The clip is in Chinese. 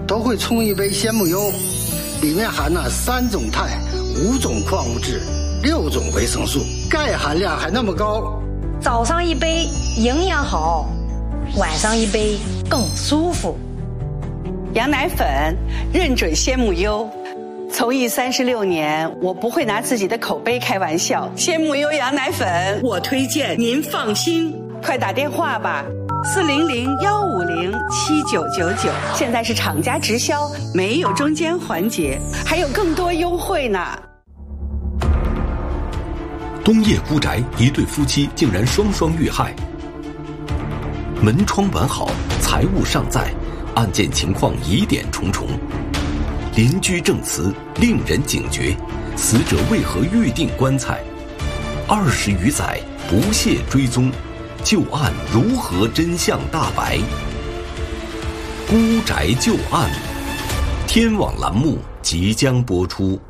都会冲一杯鲜木优，里面含了3种钛、5种矿物质、6种维生素，钙含量还那么高。 早上一杯营养好，晚上一杯更舒服。 羊奶粉认准鲜木优，从艺36年，我不会拿自己的口碑开玩笑。鲜木优羊奶粉，我推荐，您放心。快打电话吧，400-150-7999，现在是厂家直销，没有中间环节，还有更多优惠呢。 东叶孤宅，一对夫妻竟然双双遇害，门窗完好，财物尚在，案件情况疑点重重，邻居证词令人警觉，死者为何预定棺材？20余载不懈追踪，旧案如何真相大白？孤宅旧案，天网栏目即将播出。